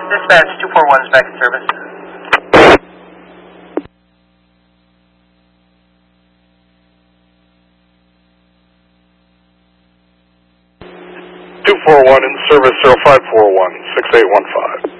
Dispatch 241 is back in service. In service 0541 6815.